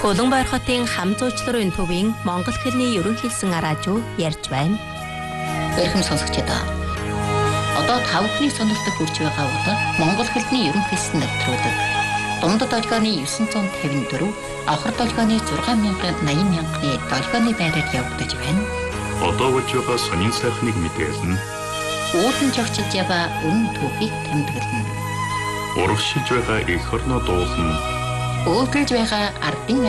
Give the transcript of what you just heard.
Улаанбаяр хотын хам зуучларын төвийн монгол хэлний ерөнхий хэлсэн араажуу ярьж байна. Эрхэм сонсогчдоо. Одоо 5 хүний сонирхолтой хүрч байгаа бол монгол хэлний ерөнхий хэлсэн нэвтрүүлэг. Дундад долгионы 954, авхар долгионы 6,80,000-ны долгионы байраар явагдаж байна. Одоо болж байгаа сонин сайхныг мэдээлнэ. Уулын жогчж яваа үнэн түүхийг тэмдэглэнэ. Урагшилж байгаа эх орноо дуулна. Өөдөлж байгаа ардын